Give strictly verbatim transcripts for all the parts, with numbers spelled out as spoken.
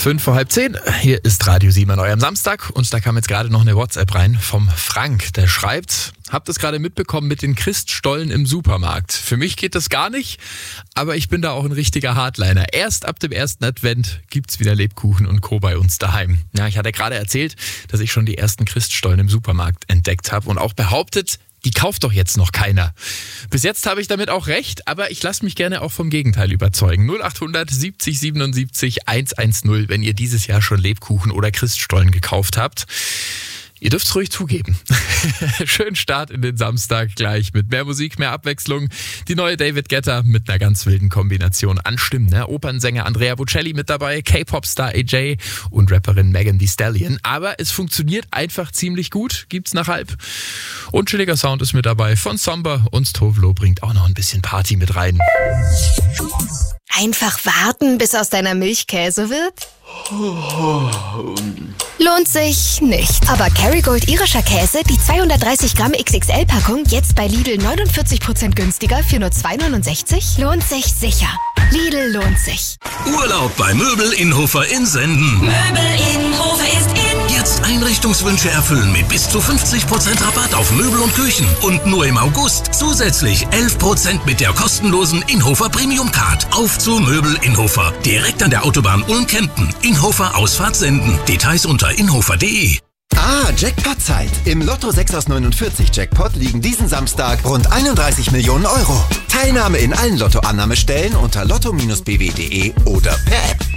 Fünf vor halb zehn, hier ist Radio sieben an eurem Samstag und da kam jetzt gerade noch eine WhatsApp rein vom Frank, der schreibt: Habt es gerade mitbekommen mit den Christstollen im Supermarkt? Für mich geht das gar nicht, aber ich bin da auch ein richtiger Hardliner. Erst ab dem ersten Advent gibt's wieder Lebkuchen und Co. bei uns daheim. Ja, ich hatte gerade erzählt, dass ich schon die ersten Christstollen im Supermarkt entdeckt habe und auch behauptet, die kauft doch jetzt noch keiner. Bis jetzt habe ich damit auch recht, aber ich lasse mich gerne auch vom Gegenteil überzeugen. null acht hundert siebzig siebenundsiebzig hundertzehn, wenn ihr dieses Jahr schon Lebkuchen oder Christstollen gekauft habt. Ihr dürft es ruhig zugeben. Schönen Start in den Samstag gleich mit mehr Musik, mehr Abwechslung. Die neue David Guetta mit einer ganz wilden Kombination an Stimmen. Ne? Opernsänger Andrea Bocelli mit dabei, K-Pop-Star A J und Rapperin Megan Thee Stallion. Aber es funktioniert einfach ziemlich gut, gibt's nach halb. Und chilliger Sound ist mit dabei von Somber und Stovlo bringt auch noch ein bisschen Party mit rein. Einfach warten, bis aus deiner Milch Käse wird? Lohnt sich nicht. Aber Kerrygold irischer Käse, die zweihundertdreißig Gramm X X L-Packung, jetzt bei Lidl neunundvierzig Prozent günstiger für nur zwei neunundsechzig? Lohnt sich sicher. Lidl lohnt sich. Urlaub bei Möbel Innhofer in Senden. Möbel Innhofer ist in. Jetzt Einrichtungswünsche erfüllen mit bis zu fünfzig Prozent Rabatt auf Möbel und Küchen. Und nur im August zusätzlich elf Prozent mit der kostenlosen Innhofer Premium Card. Auf zu Möbel Innhofer. Direkt an der Autobahn Ulm-Kempten. Innhofer Ausfahrt Senden. Details unter innhofer punkt de. Ah, Jackpot-Zeit. Im Lotto sechs aus neunundvierzig Jackpot liegen diesen Samstag rund einunddreißig Millionen Euro. Teilnahme in allen Lotto-Annahmestellen unter lotto Bindestrich b w punkt de oder per App.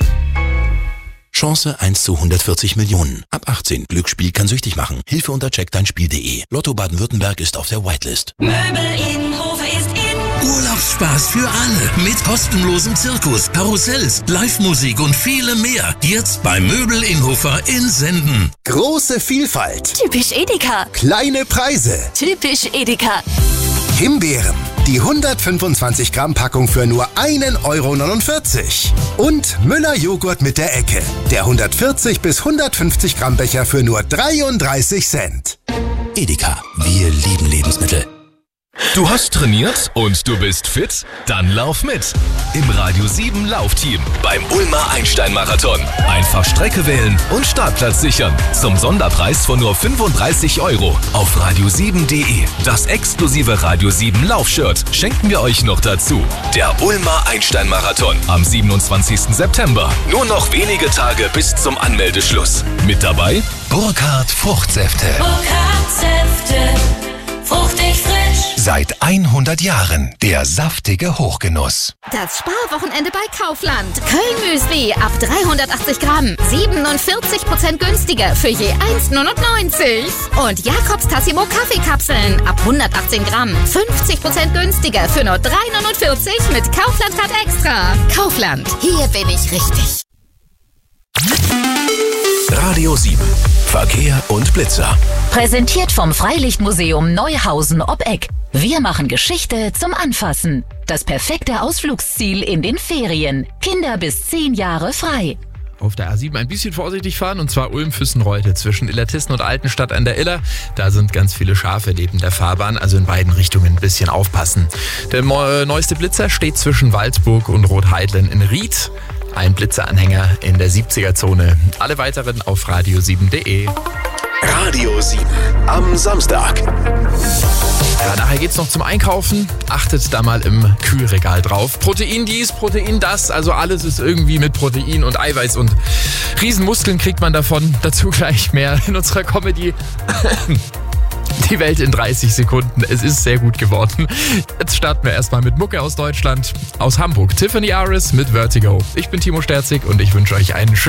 Chance eins zu hundertvierzig Millionen. Ab achtzehn. Glücksspiel kann süchtig machen. Hilfe unter check dein Spiel punkt de. Lotto Baden-Württemberg ist auf der Whitelist. Möbel Innhofer ist in. Urlaubsspaß für alle mit kostenlosem Zirkus, Karussells, Live-Musik und vielem mehr. Jetzt bei Möbel Innhofer in Senden. Große Vielfalt. Typisch Edeka. Kleine Preise. Typisch Edeka. Himbeeren. Die hundertfünfundzwanzig Gramm Packung für nur ein Euro neunundvierzig. Und Müller Joghurt mit der Ecke. Der hundertvierzig bis hundertfünfzig Gramm Becher für nur dreiunddreißig Cent. Edeka. Wir lieben Lebensmittel. Du hast trainiert und du bist fit? Dann lauf mit im Radio sieben Laufteam beim Ulmer Einstein-Marathon. Einfach Strecke wählen und Startplatz sichern. Zum Sonderpreis von nur fünfunddreißig Euro auf radio sieben punkt de. Das exklusive Radio sieben Laufshirt schenken wir euch noch dazu. Der Ulmer Einstein-Marathon am siebenundzwanzigsten September. Nur noch wenige Tage bis zum Anmeldeschluss. Mit dabei Burkhardt Fruchtsäfte. Burkhardt Säfte. Fruchtig frisch. Seit hundert Jahren der saftige Hochgenuss. Das Sparwochenende bei Kaufland. Köln-Müsli ab dreihundertachtzig Gramm. siebenundvierzig Prozent günstiger für je eins neunundneunzig. Und Jakobs Tassimo Kaffeekapseln ab hundertachtzehn Gramm. fünfzig Prozent günstiger für nur drei neunundvierzig mit Kaufland-Card Extra. Kaufland. Hier bin ich richtig. Radio sieben. Verkehr und Blitzer. Präsentiert vom Freilichtmuseum Neuhausen ob Eck. Wir machen Geschichte zum Anfassen. Das perfekte Ausflugsziel in den Ferien. Kinder bis zehn Jahre frei. Auf der A sieben ein bisschen vorsichtig fahren und zwar Ulm-Füssenreuth zwischen Illertissen und Altenstadt an der Iller. Da sind ganz viele Schafe neben der Fahrbahn, also in beiden Richtungen ein bisschen aufpassen. Der neueste Blitzer steht zwischen Waldsburg und Rotheidlen in Ried. Ein Blitzeranhänger in der siebziger-Zone. Alle weiteren auf radio sieben punkt de. Radio sieben am Samstag. Ja, nachher geht's noch zum Einkaufen. Achtet da mal im Kühlregal drauf. Protein dies, Protein das. Also alles ist irgendwie mit Protein und Eiweiß und Riesenmuskeln kriegt man davon. Dazu gleich mehr in unserer Comedy. Die Welt in dreißig Sekunden. Es ist sehr gut geworden. Jetzt starten wir erstmal mit Mucke aus Deutschland. Aus Hamburg Tiffany Aris mit Vertigo. Ich bin Timo Sterzig und ich wünsche euch einen schönen